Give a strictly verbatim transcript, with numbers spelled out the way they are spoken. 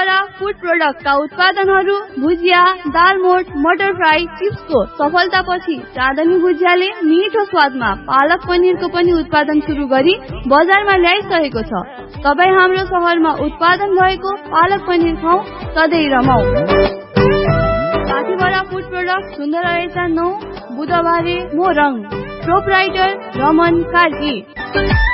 साथीद्वारा food प्रोडक्टका उत्पादनहरू भुजिया, दालमोट, मटर fry, चिप्सको सफलतापछि चाँदनी भुजियाले मिठो स्वादमा पालक पनिरको पनि उत्पादन सुरु गरी बजारमा ल्याइसकेको छ। तपाईँ हाम्रो शहरमा उत्पादन भएको पालक पनिर खाऊ, सधैँ रमाऊ। साथीद्वारा फूड प्रोडक्ट सुन्दर रहेछ नौ बुधबारे मोरङ, प्रोपराइटर रमन कार्की।